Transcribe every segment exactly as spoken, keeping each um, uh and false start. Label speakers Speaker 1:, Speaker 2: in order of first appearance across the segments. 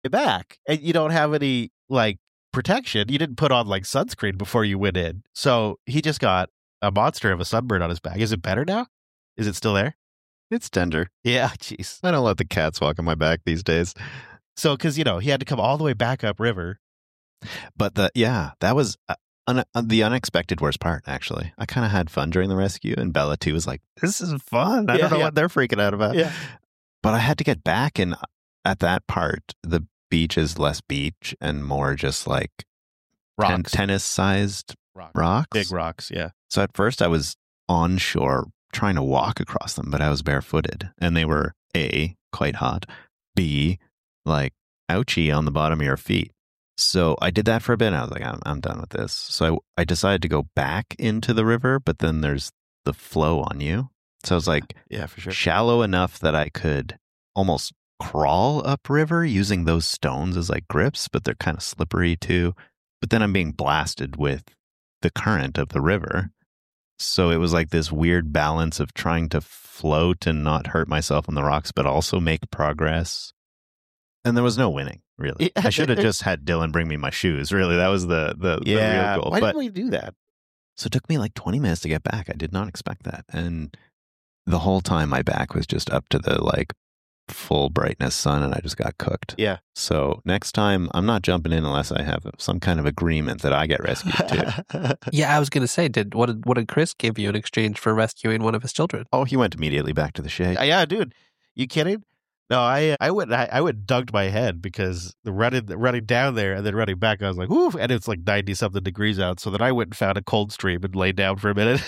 Speaker 1: back and you don't have any like protection. You didn't put on like sunscreen before you went in. So he just got a monster of a sunburn on his back. Is it better now? Is it still there?
Speaker 2: It's tender.
Speaker 1: Yeah, jeez.
Speaker 2: I don't let the cats walk on my back these days.
Speaker 1: So, because, you know, he had to come all the way back upriver.
Speaker 2: But the yeah, that was uh, un- uh, the unexpected worst part, actually. I kind of had fun during the rescue, and Bella, too, was like, this is fun. I
Speaker 1: Yeah,
Speaker 2: don't know
Speaker 1: yeah.
Speaker 2: what they're freaking out about.
Speaker 1: Yeah.
Speaker 2: But I had to get back, and at that part, the beach is less beach and more just like ten-
Speaker 1: Rocks.
Speaker 2: tennis-sized
Speaker 1: Rocks.
Speaker 2: rocks.
Speaker 1: Big rocks, yeah.
Speaker 2: So at first I was on shore trying to walk across them, but I was barefooted, and they were A, quite hot, B, like ouchy on the bottom of your feet. So I did that for a bit, and I was like, I'm, I'm done with this. So I, I decided to go back into the river, but then there's the flow on you. So I was like,
Speaker 1: Yeah, for sure.
Speaker 2: shallow enough that I could almost crawl upriver using those stones as like grips, but they're kind of slippery too. But then I'm being blasted with the current of the river. So it was like this weird balance of trying to float and not hurt myself on the rocks, but also make progress. And there was no winning, really. I should have just had Dylan bring me my shoes. Really, that was the the,
Speaker 1: Yeah.
Speaker 2: the real goal.
Speaker 1: Why
Speaker 2: but
Speaker 1: didn't we do that?
Speaker 2: so it took me like twenty minutes to get back. I did not expect that. And the whole time my back was just up to the like full brightness sun, and I just got cooked.
Speaker 1: Yeah.
Speaker 2: So next time I'm not jumping in unless I have some kind of agreement that I get rescued too.
Speaker 3: Yeah, I was going to say, did what did what did Chris give you in exchange for rescuing one of his children?
Speaker 2: Oh, he went immediately back to the shade.
Speaker 1: Yeah, dude. You kidding? No, I I went I, I went dunked my head because the running running down there and then running back, I was like, whoo, and it's like ninety something degrees out. So then I went and found a cold stream and laid down for a minute.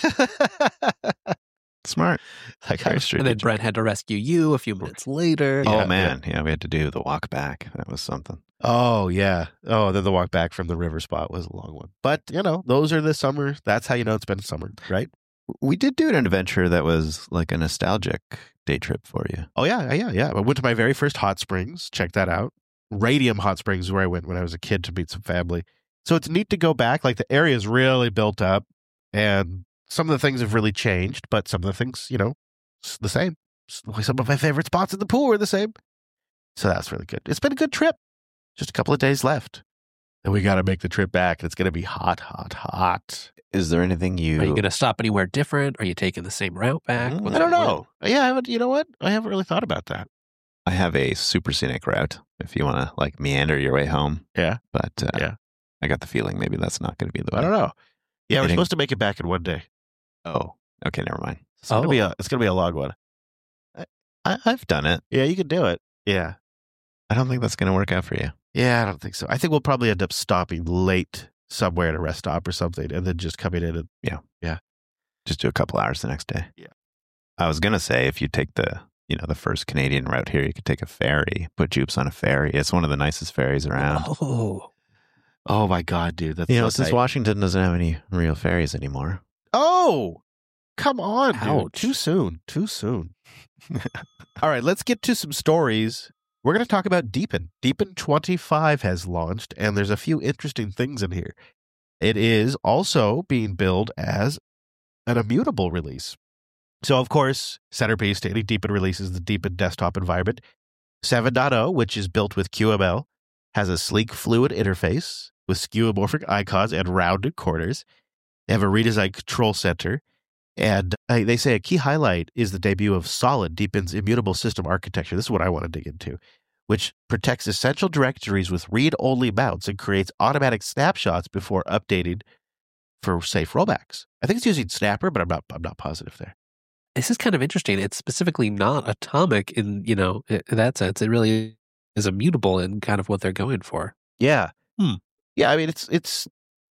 Speaker 2: Smart.
Speaker 1: Like,
Speaker 2: Very
Speaker 1: I-
Speaker 3: And then
Speaker 2: strategic.
Speaker 3: Brent had to rescue you a few minutes later.
Speaker 2: Oh
Speaker 1: Yeah,
Speaker 2: man, yeah. we had to do the walk back. That was something.
Speaker 1: oh yeah. Oh, then the walk back from the river spot was a long one. But you know, those are the summer. That's how you know it's been summer, right?
Speaker 2: We did do an adventure that was like a nostalgic day trip for you.
Speaker 1: Oh yeah, yeah, yeah. I went to my very first hot springs. Check that out. Radium Hot Springs is where I went when I was a kid to meet some family. So it's neat to go back. Like the area is really built up, and some of the things have really changed, but some of the things, you know, it's the same. Some of my favorite spots in the pool are the same. So that's really good. It's been a good trip. Just a couple of days left. And we got to make the trip back. And it's going to be hot, hot, hot.
Speaker 2: Is there anything you?
Speaker 3: Are you going to stop anywhere different? Are you taking the same route back?
Speaker 2: Mm,
Speaker 3: What's
Speaker 1: I don't
Speaker 3: the plan?
Speaker 1: know. Yeah, I haven't, you know what? I haven't really thought about that.
Speaker 2: I have a super scenic route if you want to like meander your way home.
Speaker 1: Yeah.
Speaker 2: But uh,
Speaker 1: Yeah.
Speaker 2: I got the feeling maybe that's not going to be the way.
Speaker 1: I don't know. Yeah, we're
Speaker 2: Hitting-
Speaker 1: supposed to make it back in one day.
Speaker 2: Oh, okay, never mind.
Speaker 1: It's gonna
Speaker 3: Oh.
Speaker 1: be a it's gonna be a long one.
Speaker 2: I, I've done it.
Speaker 1: Yeah, you can do it. Yeah.
Speaker 2: I don't think that's going to work out for you.
Speaker 1: Yeah, I don't think so. I think we'll probably end up stopping late somewhere at a rest stop or something and then just coming in and
Speaker 2: Just do a couple hours the next day.
Speaker 1: Yeah.
Speaker 2: I was going to say if you take the, you know, the first Canadian route here, you could take a ferry, put Jupes on a ferry. It's one of the nicest ferries around.
Speaker 3: Oh,
Speaker 1: oh my god, dude, that's
Speaker 2: You know,
Speaker 1: so
Speaker 2: since
Speaker 1: tight.
Speaker 2: Washington doesn't have any real ferries anymore.
Speaker 1: Oh, come on, dude.
Speaker 3: Ouch.
Speaker 1: Too soon. Too soon. All right, let's get to some stories. We're going to talk about Deepin. Deepin twenty-five has launched, and there's a few interesting things in here. It is also being billed as an immutable release. So, of course, centerpiece to any Deepin release is the Deepin desktop environment. seven point oh, which is built with Q M L, has a sleek, fluid interface with skeuomorphic icons and rounded corners. They have a redesigned control center. And uh, they say a key highlight is the debut of Solid, Deepin's immutable system architecture. This is what I want to dig into, which protects essential directories with read-only mounts and creates automatic snapshots before updating for safe rollbacks. I think it's using Snapper, but I'm not. I'm not positive there.
Speaker 3: this is kind of interesting. It's specifically not atomic in, you know, in that sense. It really is immutable in kind of what they're going for.
Speaker 1: Yeah.
Speaker 3: Hmm.
Speaker 1: Yeah. I mean, it's it's.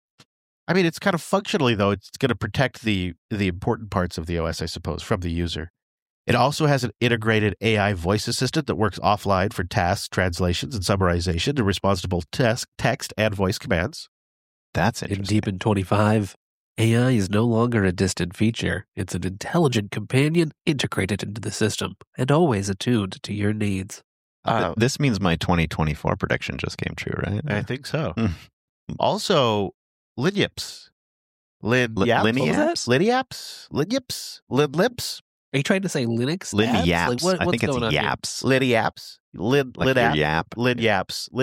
Speaker 1: I mean, it's kind of functionally though. It's going to protect the the important parts of the O S, I suppose, from the user. It also has an integrated A I voice assistant that works offline for tasks, translations, and summarization and responds to both text, text and voice commands.
Speaker 2: That's
Speaker 3: In
Speaker 2: interesting.
Speaker 3: Deepin twenty-five, A I is no longer a distant feature. It's an intelligent companion integrated into the system and always attuned to your needs.
Speaker 2: Th-
Speaker 1: Uh,
Speaker 2: this means my twenty twenty-four prediction just came true, right?
Speaker 1: I think so.
Speaker 2: Hmm.
Speaker 1: Also, Linyips. Lin
Speaker 2: Li-
Speaker 1: Yaps?
Speaker 2: Linyaps?
Speaker 1: Linyaps? Linyips? Linlips?
Speaker 3: Are you trying to say Linux?
Speaker 2: Lid
Speaker 3: apps?
Speaker 2: yaps.
Speaker 3: Like what,
Speaker 2: I
Speaker 3: what's
Speaker 2: think it's
Speaker 3: going on here?
Speaker 2: yaps.
Speaker 1: Lid yaps. Lid,
Speaker 2: Like
Speaker 1: lid
Speaker 2: your
Speaker 1: app.
Speaker 2: yap.
Speaker 1: Lid yaps.